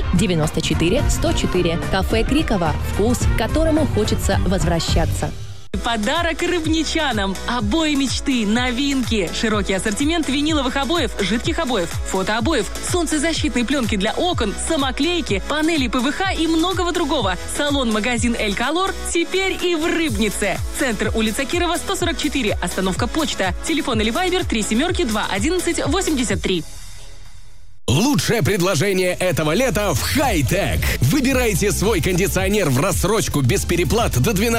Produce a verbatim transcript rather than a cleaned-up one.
девяносто четыре сто четыре. Кафе Крикова. Вкус, к которому хочется возвращаться. Подарок рыбничанам. Обои мечты, новинки. Широкий ассортимент виниловых обоев, жидких обоев, фотообоев, солнцезащитной пленки для окон, самоклейки, панели ПВХ и многого другого. Салон-магазин «Эль Колор» теперь и в Рыбнице. Центр, улица Кирова, сто сорок четыре, остановка Почта. Телефон или вайбер три семерки два одиннадцать восемьдесят три. Лучшее предложение этого лета в Хай-Тек. Выбирайте свой кондиционер в рассрочку без переплат до двенадцати